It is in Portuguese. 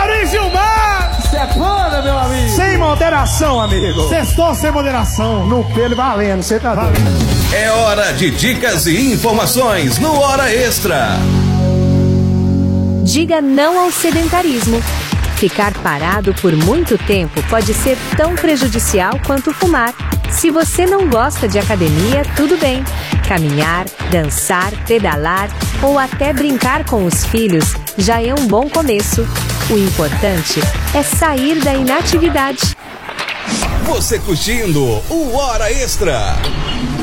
Ari Gilmar! Sepana, meu amigo! Sem moderação, amigo! Sextou sem moderação! No pelo valendo, você tá doido. É hora de dicas e informações no Hora Extra. Diga não ao sedentarismo. Ficar parado por muito tempo pode ser tão prejudicial quanto fumar. Se você não gosta de academia, tudo bem. Caminhar, dançar, pedalar ou até brincar com os filhos já é um bom começo. O importante é sair da inatividade. Você curtindo o Hora Extra.